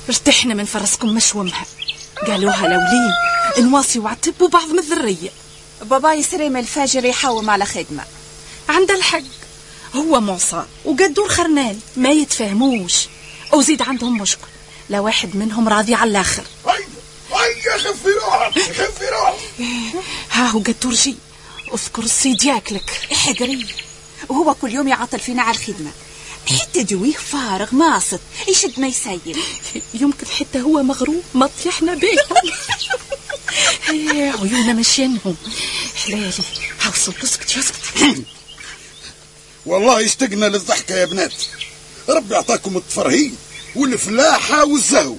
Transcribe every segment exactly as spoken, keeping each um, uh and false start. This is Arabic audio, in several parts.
ارتحنا من فرسكم مشومها. قالوها لولين نواصي وعتبوا بعض من الذرية. بابا يسري من الفجر يحوم على خدمة. عند الحق هو معصى وقدور خرنان ما يتفاهموش، وزيد عندهم مشكل لا واحد منهم راضي على الاخر. هيا خفي روحك خفي روحك. ها هو قدور جي اذكر الصيد ياكلك احقري، وهو كل يوم يعطل فينا على الخدمة حتى جويه فارغ ماصد يشد ما يسيل. يمكن حتى هو مغروب ما طيحنا بيهم. عيونا مشينهم حلالي. هاوصل اسكت اسكت. والله اشتقنا للضحكة يا بنات. ربي اعطاكم التفرهيد والفلاحة والزهو.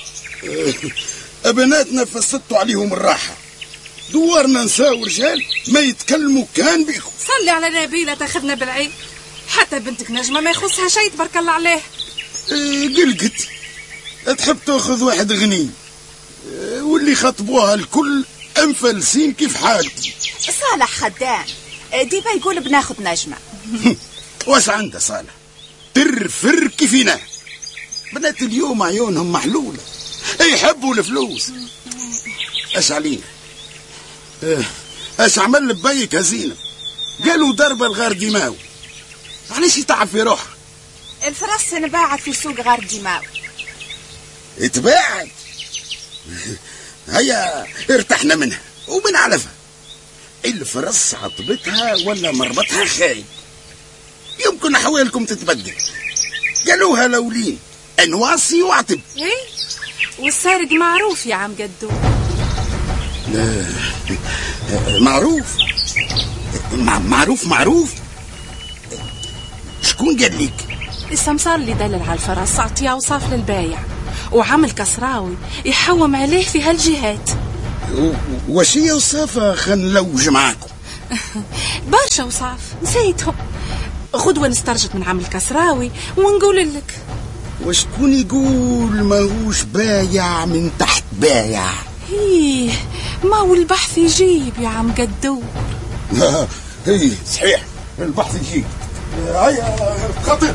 ابناتنا فسدتوا عليهم الراحة، دوارنا نساء ورجال ما يتكلموا كان بيكم. صلي على نبي لا تاخذنا بالعين. حتى بنتك نجمة ما يخصها شيء تبارك الله عليه. اه قلقت تحب تاخذ واحد غني اه واللي خطبوها الكل انفلسين كيف حالتي. صالح خدام ديما يقول بناخذ نجمة. واش عنده صالح ترفر كيفنا. بنات اليوم عيونهم محلولة يحبوا الفلوس. اش علينا اه اش عمل ببيك هزينة قالوا ضربة الغار دماغ. علاش يتعب في روحه؟ الفرس انباعت في سوق غار دماغ. اتباعت هيا ارتحنا منها ومن علفها. الفرس عطبتها ولا مربطها خايب. يمكن احوالكم تتبدل. قالوها لولين انواصي وعتب. ايه والسارق معروف يا عم قدو. معروف معروف معروف. شكون قال لك؟ السمسار اللي دلل على الفرس عطيه اوصاف للبايع وعمل كسراوي يحوم عليه في هالجهات. وش هي وصافة خنلوج معاكم؟ برشا وصاف نسيتهم. غدوة نسترجد من عمل كسراوي ونقول لك. وشكون يقول ماهوش بايع من تحت بايع؟ ايه ما هو البحث يجيب يا عم قدور. ايه صحيح البحث يجيب. هيا خطر.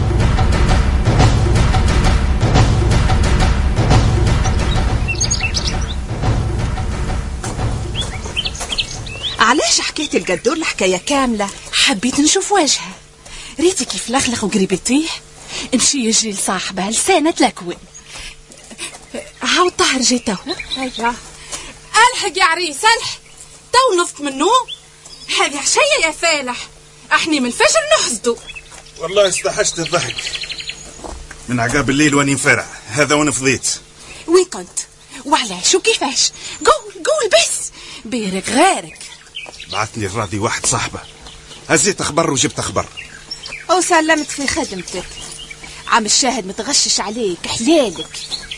علاش حكيت القدور الحكاية كاملة؟ حبيت نشوف وجهها. ريتي كيف لخلخ وقريبتيه. امشي يجري لصاحبها لسانة تلكون. هاو الطهر جي تو. ايوه الحق يا عريس الحق تو نفط منه. هذه عشية يا فالح احني من الفجر نحسدو. والله استحشت الضحك من عقاب الليل واني مفرع هذا وانا فضيت. وين كنت وعلاش وكيفاش؟ قول قول بس بيرك غيرك. بعثني الراضي واحد صاحبه هزيت اخبار وجبت اخبار وسلمت في خدمتك. عم الشاهد متغشش عليك حلالك.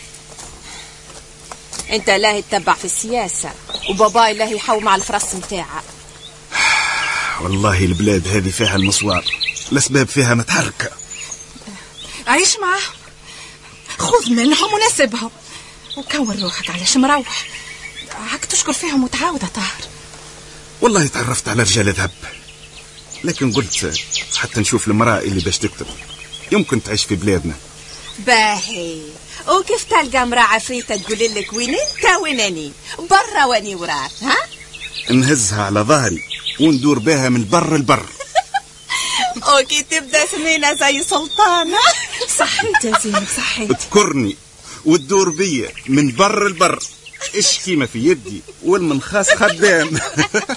انت لا يتبع في السياسة وباباي لا يحوم على الفرس متاعها. والله البلاد هذه فيها المصوار الاسباب فيها متحركة. عيش معاهم خذ منهم ونسبهم وكون روحك علاش مروح. هاك تشكر فيهم وتعاود طاهر. والله تعرفت على رجال ذهب لكن قلت حتى نشوف المرأة اللي باش تكتب يمكن تعيش في بلادنا. باهي وكيف تلقى امرأة عفريتة تقول لك وين انت وينني برا واني وراك؟ ها نهزها على ظهري وندور بها من بر البر. اوكي تبدا سمينة زي سلطانة. صحيت يا زينب صحيت. تذكرني وتدور بيا من بر البر. ايش كيما في يدي والمنخاس خدام.